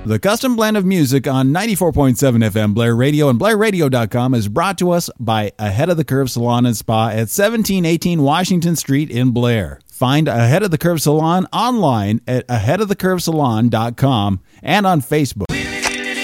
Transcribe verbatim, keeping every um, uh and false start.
The Custom Blend of Music on ninety-four point seven F M Blair Radio and Blair Radio dot com is brought to us by Ahead of the Curve Salon and Spa at seventeen eighteen Washington Street in Blair. Find Ahead of the Curve Salon online at ahead of the curve salon dot com and on Facebook.